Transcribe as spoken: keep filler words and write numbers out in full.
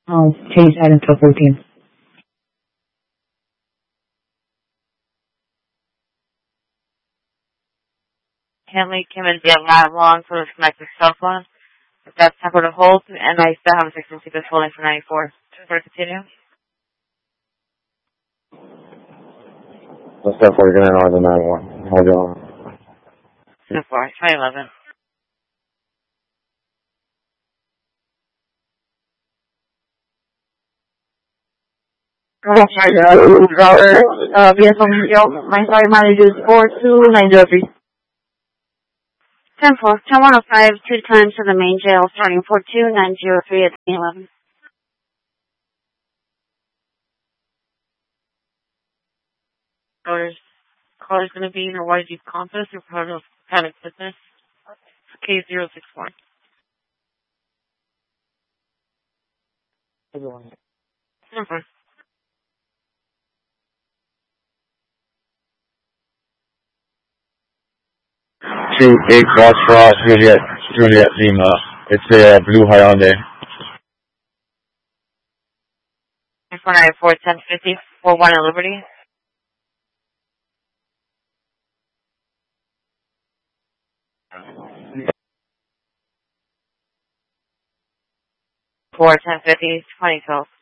I'll change that until fourteen. Henley Kim and Dan Matt Long for the connected cell phone. If that's tempered to hold, and I still have a six and that's holding for ninety-four. For to continue. Let's start for you again on the nine one. Hold on. So far, twenty eleven. Uh, B S O, my sorry mileage is four two nine zero three. ten four, ten one oh five, two times to the main jail, starting four two nine zero three at eleven. Caller's, caller's going to be in a Y G Compass or part of Panic Fitness. K zero six four. Number. Two eight Foxtrot Juliet Juliet Lima. It's a uh, blue Hyundai. four nine four ten fifty four one at Liberty. four ten fifty twenty twelve.